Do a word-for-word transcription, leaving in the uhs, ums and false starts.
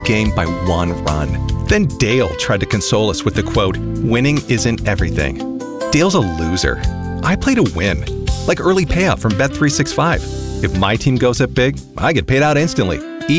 game by one run. Then Dale tried to console us with the quote, "Winning isn't everything." Dale's a loser. I play to win. Like early payout from Bet three sixty-five. If my team goes up big, I get paid out instantly.